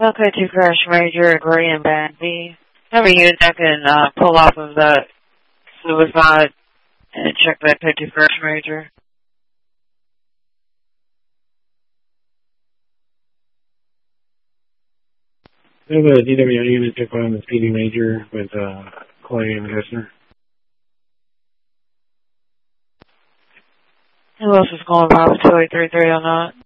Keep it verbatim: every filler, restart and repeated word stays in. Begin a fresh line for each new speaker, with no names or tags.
Okay, to Crash Major, Gray and Band B. Have a unit that can uh, pull off of that suicide and check that Petty Crash Major.
I have a D W I unit check on the Speedy Major with uh, Clay and Gessner.
Who else is calling Bravo two eight three three oh nine?